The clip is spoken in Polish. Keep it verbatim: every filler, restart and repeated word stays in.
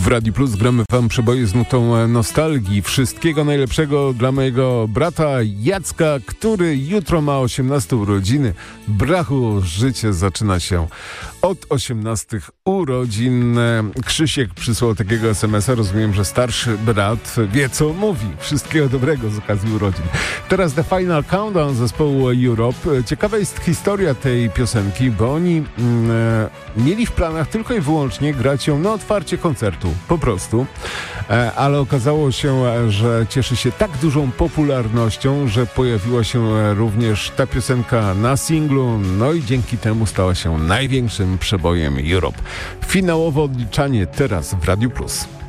W Radiu Plus gramy wam przeboje z nutą nostalgii. Wszystkiego najlepszego dla mojego brata Jacka, który jutro ma osiemnaste urodziny. Brachu, życie zaczyna się od osiemnastych urodzin. Krzysiek przysłał takiego es em es a. Rozumiem, że starszy brat wie, co mówi. Wszystkiego dobrego z okazji urodzin. Teraz The Final Countdown zespołu Europe. Ciekawa jest historia tej piosenki, bo oni mm, mieli w planach tylko i wyłącznie grać ją na otwarcie koncertu. Po prostu. E, ale okazało się, że cieszy się tak dużą popularnością, że pojawiła się również ta piosenka na singlu, no i dzięki temu stała się największym przebojem Europe. Finałowe odliczanie teraz w Radiu Plus.